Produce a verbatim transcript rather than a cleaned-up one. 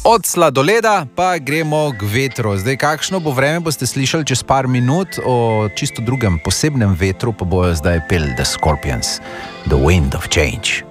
Od sladoleda pa gremo k vetru. Zdaj, kakšno bo vreme, boste slišali čez par minut. O čisto drugem, posebnem vetru pa bojo zdaj pel The Scorpions, The Wind of Change.